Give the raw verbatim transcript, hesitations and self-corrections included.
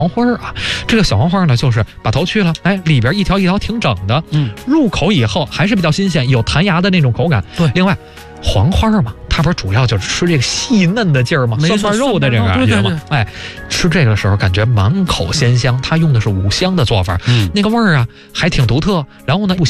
黄花啊，这个小黄花呢，就是把头去了，哎，里边一条一条挺整的， 嗯， 入口以后还是比较新鲜，有弹牙的那种口感。 对， 另外黄花嘛，它不是主要就是吃这个细嫩的劲儿吗？酸瓣肉的这个感觉嘛，哎，吃这个的时候感觉满口鲜香。它用的是五香的做法，嗯，那个味儿啊还挺独特。然后呢，不